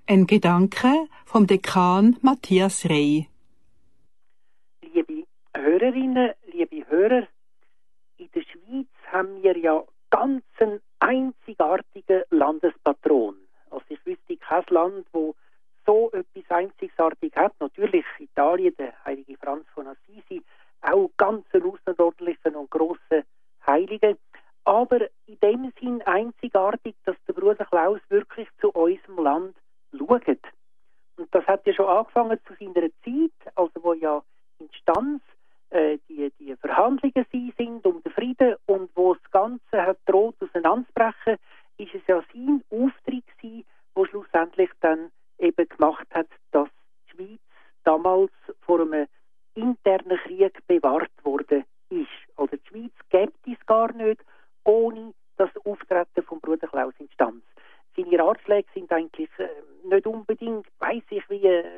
Ein Gedanke vom Dekan Matthias Rey. Liebe Hörerinnen, liebe Hörer, in der Schweiz haben wir ja ganz einen einzigartigen Landespatron. Also ich wüsste kein Land, wo so etwas Einzigartiges hat. Natürlich Italien, der heilige Franz von Assisi, auch ganz einen außerordentlichen und grossen Heiligen. Aber in dem Sinn einzigartig, dass der Bruder Klaus wirklich zu unserem Land schaut. Und das hat ja schon angefangen zu seiner Zeit, also wo ja in Stanz die Verhandlungen sind um den Frieden und wo das Ganze hat droht auseinanderzubrechen, ist es ja sein Auftritt gewesen, der schlussendlich dann eben gemacht hat, dass die Schweiz damals vor einem internen Krieg bewahrt worden ist. Also die Schweiz gibt es gar nicht ohne das Auftreten vom Bruder Klaus in Stanz. Seine Ratschläge sind eigentlich nicht unbedingt, weiss ich,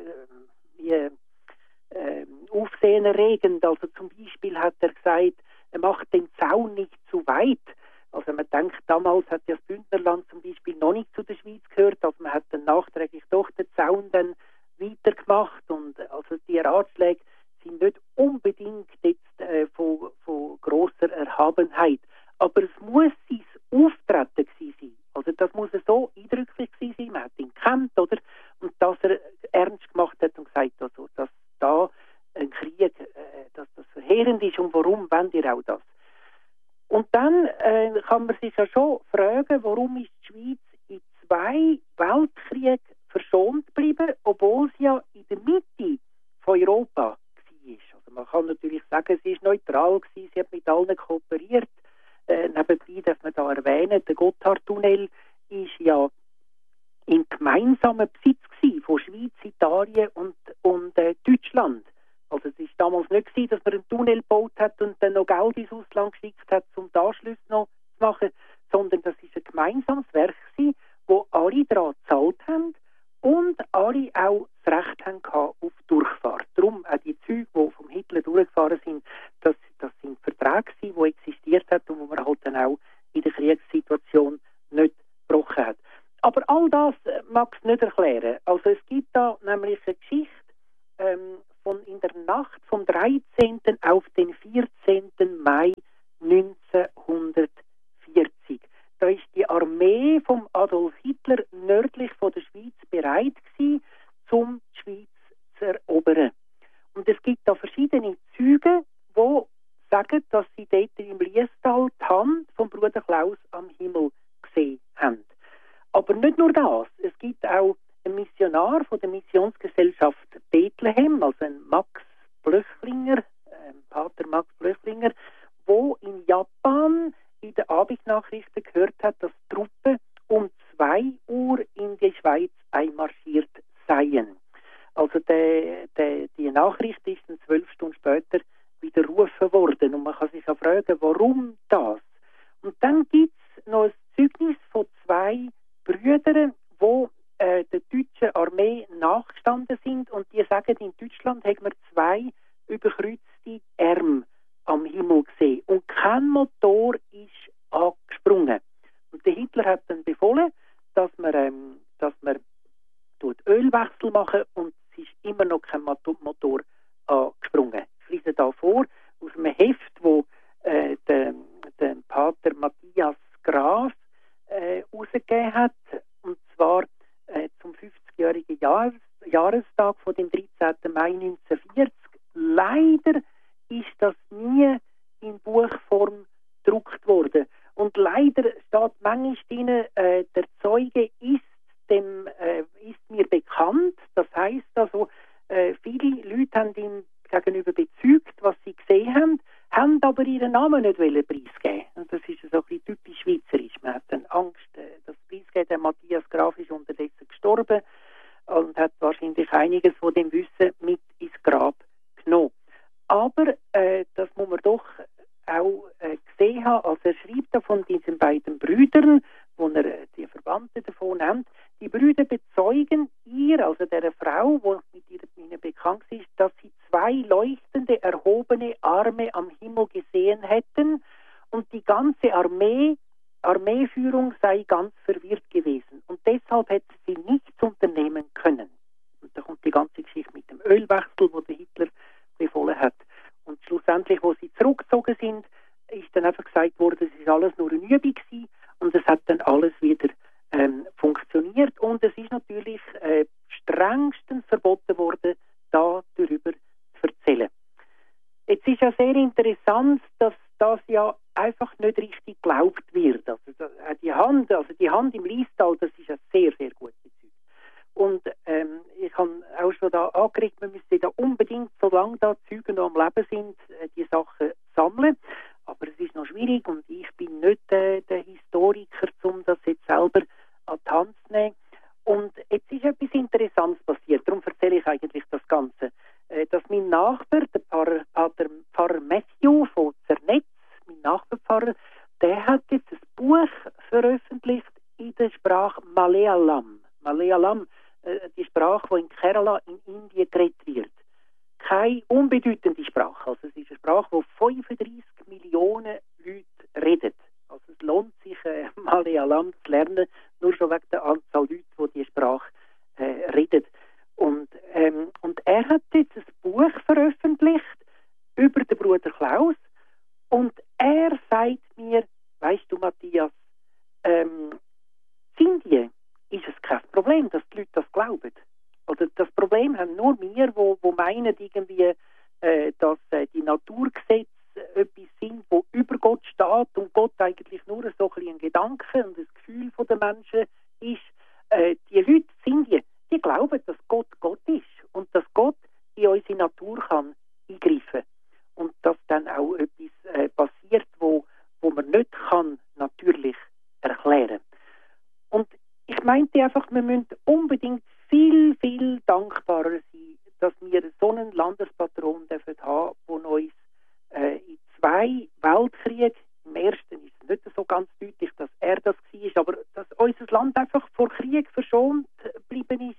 wie aufsehenerregend. Also zum Beispiel hat er gesagt, er macht den Zaun nicht zu weit. Also man denkt, damals hat ja das Bündnerland zum Beispiel noch nicht zu der Schweiz gehört, also man hat dann nachträglich doch den Zaun dann weitergemacht und also die Ratschläge sind nicht unbedingt jetzt von grosser Erhabenheit. Aber es muss sein Auftreten gewesen sein. Also das muss so eindrücklich gewesen sein. Man hat ihn gekannt, oder? Und dass er ernst gemacht hat und gesagt, also, dass da ein Krieg, dass das verheerend ist und warum wollt ihr auch das? Und dann kann man sich ja schon fragen, warum ist die Schweiz in 2 Weltkriegen verschont geblieben, obwohl sie ja in der Mitte von Europa war. Also man kann natürlich sagen, sie ist neutral gewesen, sie hat mit allen kooperiert. Nebenbei darf man da erwähnen, der Gotthardtunnel ist ja im gemeinsamen Besitz gewesen von Schweiz, Italien und Deutschland. Also es ist damals nicht gewesen, dass man einen Tunnel gebaut hat und dann noch Geld ins Ausland geschickt hat, um die Anschlüsse noch zu machen, sondern das ist ein gemeinsames Werk gewesen, wo alle daran gezahlt haben und alle auch das Recht haben auf Durchfahrt. Darum auch die Züge, die vom Hitler durchgefahren sind, das sind Verträge gewesen, die existiert hat und wo man halt dann auch in der Kriegssituation nicht gebrochen hat. Aber all das mag es nicht erklären. Also es gibt da nämlich eine Geschichte von in der Nacht vom 13. auf den 14. Mai 1940. Da ist die Armee von Adolf Hitler nördlich von der Schweiz bereit gewesen, um die Schweiz zu erobern. Und es gibt da verschiedene Züge, die sagen, dass sie dort im Liestal die Hand vom Bruder Klaus am Himmel gesehen haben. Aber nicht nur das. Es gibt auch einen Missionar von der Missionsgesellschaft Bethlehem, also ein Max Blöchlinger, Pater Max Blöchlinger, wo in Japan in den Abendnachrichten gehört hat, dass Truppen um 2 Uhr in die Schweiz einmarschiert seien. Also die Nachricht ist dann 12 Stunden später widerrufen worden. Und man kann sich ja fragen, warum das? Und dann gibt es noch ein Zeugnis von 2 Brüdern, die der deutschen Armee nachgestanden sind. Und die sagen, in Deutschland haben wir 2 überkreuzte Arme am Himmel gesehen. Und kein Motor ist angesprungen. Und der Hitler hat dann befohlen, dass man Ölwechsel machen und es ist immer noch kein Motor angesprungen. Ich lese da vor aus einem Heft, wo der Pater Matthias Graf herausgegeben hat, und zwar zum 50-jährigen Jahrestag von dem 13. Mai 1940. Leider ist das nie in Buchform gedruckt worden. Und leider steht manchmal drin, der Zeuge ist mir bekannt. Das heisst also, viele Leute haben ihm gegenüber bezeugt, was sie gesehen haben aber ihren Namen nicht preisgeben. Und das ist so ein bisschen typisch schweizerisch. Man hat dann Angst, das preisgeben. Der Matthias Graf ist unterdessen gestorben und hat wahrscheinlich einiges von dem Wissen mit ins Grab genommen. Aber das muss man doch auch gesehen haben, als er schreibt da von diesen beiden Brüdern, wo er die Verwandten davon nimmt. Die Brüder bezeugen ihr, also der Frau, die mit ihnen bekannt ist, dass sie 2 leuchtende, erhobene Arme am Himmel gesehen hätten und die ganze Armeeführung sei ganz verwirrt gewesen. Und deshalb hätte sie nichts unternehmen das ist ein sehr, sehr gutes Zeug. Und ich habe auch schon da angeregt, man müsste da unbedingt, solange da Zeugen noch am Leben sind, die Sachen sammeln. Aber es ist noch schwierig und ich bin nicht der Historiker, um das jetzt selber an die Hand zu nehmen. Und jetzt ist etwas Interessantes passiert, darum erzähle ich eigentlich das Ganze. Dass mein Nachbar, der Pfarrer Matthew von Zernetz, mein Nachbarpfarrer, der hat jetzt ein Buch veröffentlicht in der Sprache Malayalam. Malayalam, die Sprache, die in Kerala in Indien geredet wird. Keine unbedeutende Sprache. Also es ist eine Sprache, die 35 Millionen Leute reden. Also es lohnt sich, Malayalam zu lernen, nur schon wegen der Anzahl Leute, die diese Sprache reden. Und er hat jetzt ein Buch veröffentlicht über den Bruder Klaus. Und er sagt mir, weißt du, Matthias, in Indien ist es kein Problem, dass die Leute das glauben. Oder das Problem haben nur wir, wo meinen irgendwie, dass die Naturgesetze etwas sind, wo über Gott steht und Gott eigentlich nur so ein Gedanke und das Gefühl der Menschen ist. Die Leute in Indien, die glauben, dass Gott Gott ist und dass Gott in unsere Natur kann eingreifen und dass dann auch etwas passiert, wo man nicht kann natürlich erklären. Und ich meinte einfach, wir müssen unbedingt viel, viel dankbarer sein, dass wir so einen Landespatron haben dürfen, der uns in 2 Weltkriegen, im ersten ist es nicht so ganz deutlich, dass er das war, aber dass unser Land einfach vor Krieg verschont geblieben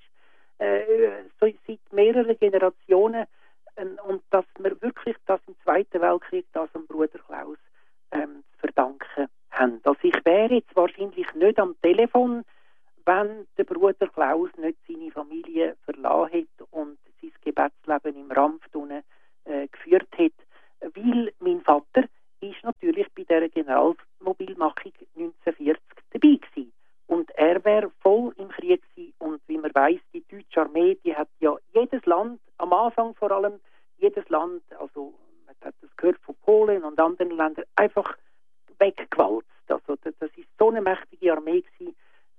ist, so seit mehreren Generationen, und dass wir wirklich das im Zweiten Weltkrieg, das am Bruder Klaus zu verdanken haben. Also ich wäre jetzt wahrscheinlich nicht am Telefon, wenn der Bruder Klaus nicht seine Familie verlassen hätte und sein Gebetsleben im Rampf geführt hat, weil mein Vater ist natürlich bei dieser Generalmobilmachung 1940 dabei gewesen. Und er wäre voll im Krieg gewesen. Und wie man weiss, die deutsche Armee, die hat ja jedes Land, am Anfang vor allem, jedes Land, also man hat das gehört von Polen und anderen Ländern, einfach weggewalzt. Also das ist so eine mächtige Armee gewesen,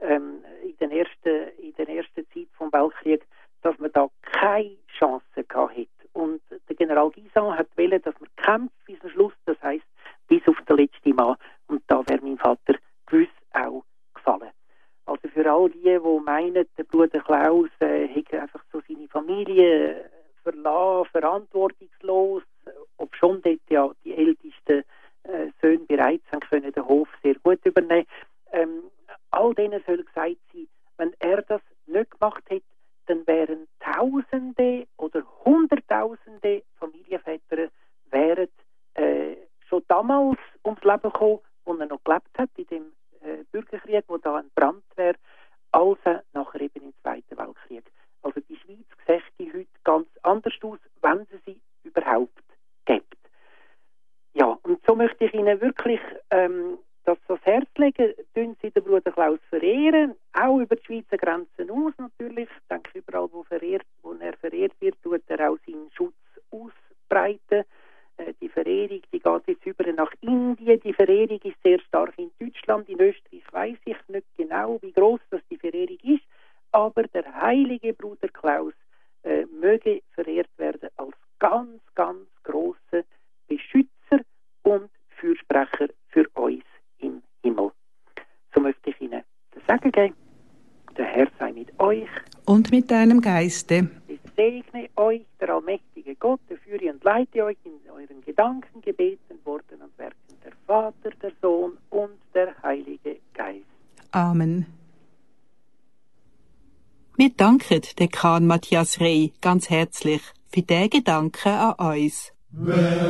in der ersten Zeit vom Weltkrieg, dass man da keine Chance gehabt hätte. Und der General Guisan hat wollen, dass man kämpft bis zum Schluss, das heisst bis auf den letzten Mann. Und da wäre mein Vater gewiss auch gefallen. Also für all die meinen, der Bruder Klaus hätte einfach so seine Familie verlassen, verantwortungslos, obschon dort ja die ältesten Söhne bereits haben können, den Hof sehr gut übernehmen. All denen soll gesagt sein, wenn er das nicht gemacht hätte, dann wären Tausende oder Hunderttausende Familienväter wären schon damals ums Leben gekommen, wo er noch gelebt hat, in dem Bürgerkrieg, wo da entbrannt wäre, als nachher eben im Zweiten Weltkrieg. Also die Schweiz sieht heute ganz anders aus, wenn sie überhaupt gibt. Ja, und so möchte ich Ihnen wirklich das Herz legen, tun Sie den Bruder Klaus verehren, auch über die Schweizer Grenzen aus natürlich. Ich denke, überall, wo er verehrt wird, tut er auch seinen Schutz ausbreiten. Die Verehrung, die geht jetzt über nach Indien. Die Verehrung ist sehr stark in Deutschland. In Österreich weiss ich nicht genau, wie groß das die Verehrung ist. Aber der heilige Bruder Klaus möge verehrt werden als ganz, ganz grosser Beschützer und Fürsprecher für uns im Himmel. So möchte ich Ihnen das Segen geben. Der Herr sei mit euch. Und mit deinem Geiste. Ich segne euch, der allmächtige Gott, der führe und leite euch in euren Gedanken, Gebeten, Worten und Werken, der Vater, der Sohn und der Heilige Geist. Amen. Wir danken Dekan Matthias Rey ganz herzlich für den Gedanken an uns.